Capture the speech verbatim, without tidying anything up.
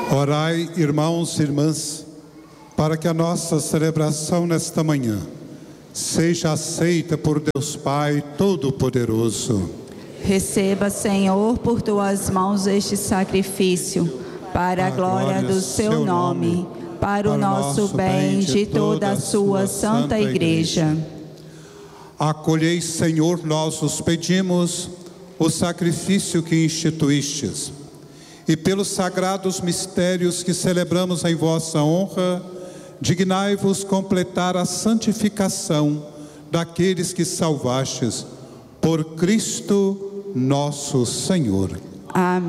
Orai, irmãos e irmãs, para que a nossa celebração nesta manhã seja aceita por Deus Pai Todo-Poderoso. Receba, Senhor, por tuas mãos este sacrifício, para a glória do seu nome, para o nosso bem de toda a sua santa Igreja. Acolhei, Senhor, nós os pedimos, o sacrifício que instituístes, e pelos sagrados mistérios que celebramos em vossa honra, dignai-vos completar a santificação daqueles que salvastes, por Cristo nosso Senhor. Amém.